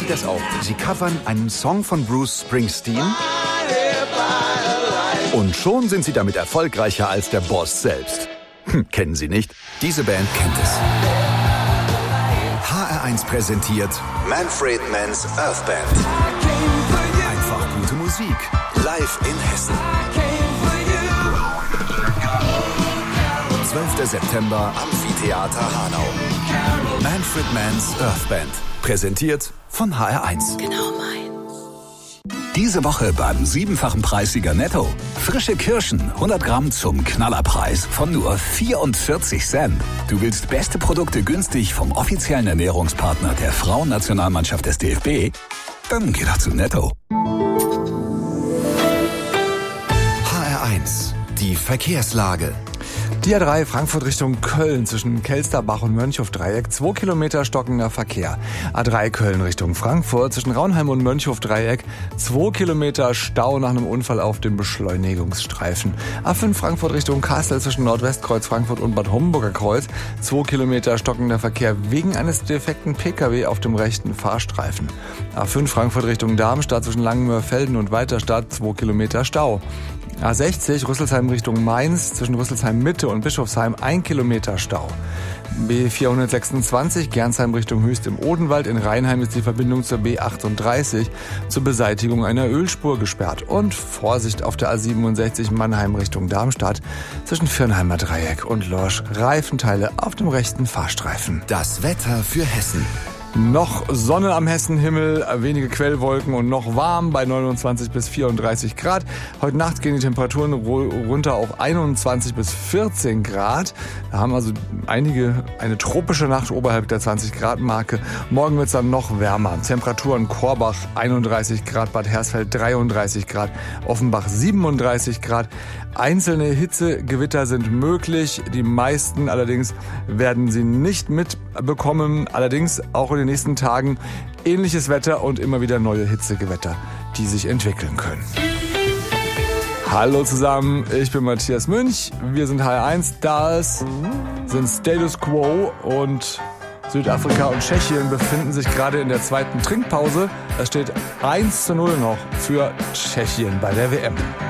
Sie das auch? Sie covern einen Song von Bruce Springsteen und schon sind Sie damit erfolgreicher als der Boss selbst. Kennen Sie nicht? Diese Band kennt es. HR1 präsentiert Manfred Mann's Earth Band. Einfach gute Musik. Live in Hessen. 12. September, Amphitheater Hanau. Manfred Mann's Earth Band. Präsentiert von HR1. Genau meins. Diese Woche beim 7-fachen Preissieger Netto. Frische Kirschen, 100 Gramm zum Knallerpreis von nur 44 Cent. Du willst beste Produkte günstig vom offiziellen Ernährungspartner der Frauennationalmannschaft des DFB? Dann geh doch zu Netto. HR1, die Verkehrslage. Die A3 Frankfurt Richtung Köln zwischen Kelsterbach und Mönchhof-Dreieck, 2 Kilometer stockender Verkehr. A3 Köln Richtung Frankfurt zwischen Raunheim und Mönchhof-Dreieck, 2 Kilometer Stau nach einem Unfall auf dem Beschleunigungsstreifen. A5 Frankfurt Richtung Kassel zwischen Nordwestkreuz Frankfurt und Bad Homburger Kreuz, 2 Kilometer stockender Verkehr wegen eines defekten Pkw auf dem rechten Fahrstreifen. A5 Frankfurt Richtung Darmstadt zwischen Langenmörfelden und Weiterstadt, 2 Kilometer Stau. A60 Rüsselsheim Richtung Mainz zwischen Rüsselsheim Mitte und Bischofsheim 1 Kilometer Stau. B426 Gernsheim Richtung Höchst im Odenwald. In Rheinheim ist die Verbindung zur B38 zur Beseitigung einer Ölspur gesperrt. Und Vorsicht auf der A67 Mannheim Richtung Darmstadt zwischen Firnheimer Dreieck und Lorsch. Reifenteile auf dem rechten Fahrstreifen. Das Wetter für Hessen. Noch Sonne am Hessenhimmel, wenige Quellwolken und noch warm bei 29 bis 34 Grad. Heute Nacht gehen die Temperaturen runter auf 21 bis 14 Grad. Da haben also einige eine tropische Nacht oberhalb der 20 Grad Marke. Morgen wird es dann noch wärmer. Temperaturen Korbach 31 Grad, Bad Hersfeld 33 Grad, Offenbach 37 Grad. Einzelne Hitzegewitter sind möglich. Die meisten allerdings werden sie nicht mitbekommen. Allerdings auch in den nächsten Tagen ähnliches Wetter und immer wieder neue Hitzegewitter, die sich entwickeln können. Hallo zusammen, ich bin Matthias Münch. Wir sind HR1. Das sind Status Quo und Südafrika und Tschechien befinden sich gerade in der zweiten Trinkpause. Es steht 1:0 noch für Tschechien bei der WM.